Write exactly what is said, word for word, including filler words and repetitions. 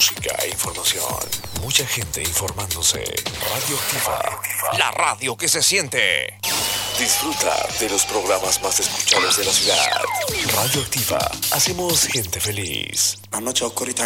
música e información. Mucha gente informándose. Radioactiva, la radio que se siente. Disfruta de los programas más escuchados de la ciudad. Radioactiva, hacemos gente feliz. Anoche oscurita.